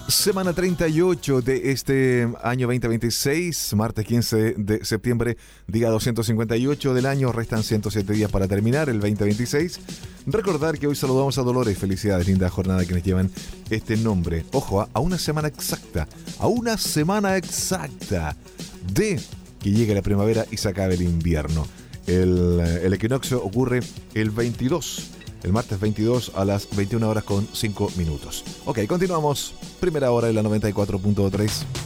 Semana 38 de este año 2026, martes 15 de septiembre, día 258 del año. Restan 107 días para terminar el 2026. Recordar que hoy saludamos a Dolores. Felicidades, linda jornada a quienes llevan este nombre. Ojo, a una semana exacta de que llegue la primavera y se acabe el invierno. El equinoccio ocurre el martes 22 a las 21 horas con 5 minutos. Ok, continuamos. Primera hora de la 94.3.